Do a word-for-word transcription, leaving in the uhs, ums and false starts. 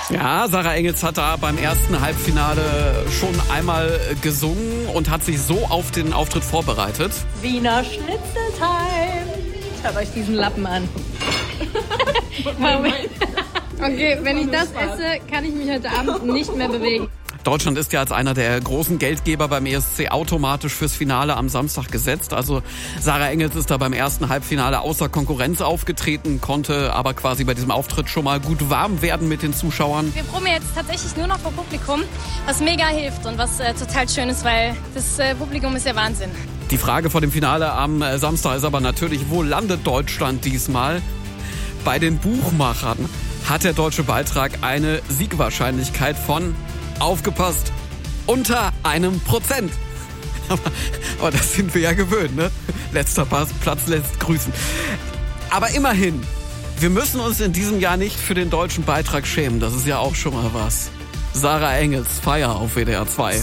Ja, Sarah Engels hat da beim ersten Halbfinale schon einmal gesungen und hat sich so auf den Auftritt vorbereitet. Wiener Schnitzeltime. Schaut euch diesen Lappen an. Okay, wenn ich das esse, kann ich mich heute Abend nicht mehr bewegen. Deutschland ist ja als einer der großen Geldgeber beim E S C automatisch fürs Finale am Samstag gesetzt. Also Sarah Engels ist da beim ersten Halbfinale außer Konkurrenz aufgetreten, konnte aber quasi bei diesem Auftritt schon mal gut warm werden mit den Zuschauern. Wir proben jetzt tatsächlich nur noch vor Publikum, was mega hilft und was äh, total schön ist, weil das äh, Publikum ist ja Wahnsinn. Die Frage vor dem Finale am äh, Samstag ist aber natürlich, wo landet Deutschland diesmal? Bei den Buchmachern hat der deutsche Beitrag eine Siegwahrscheinlichkeit von, aufgepasst, unter einem Prozent. Aber, aber das sind wir ja gewöhnt, ne? Letzter Pass, Platz lässt grüßen. Aber immerhin, wir müssen uns in diesem Jahr nicht für den deutschen Beitrag schämen. Das ist ja auch schon mal was. Sarah Engels, Feier auf W D R zwei.